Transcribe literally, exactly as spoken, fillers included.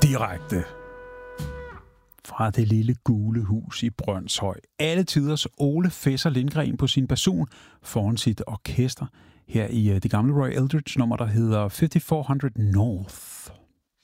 Direkte fra det lille gule hus i Brønshøj. Alle tiders Ole Fesser Lindgren på sin basun foran sit orkester her i det gamle Roy Eldridge nummer, der hedder fifty-four hundred North.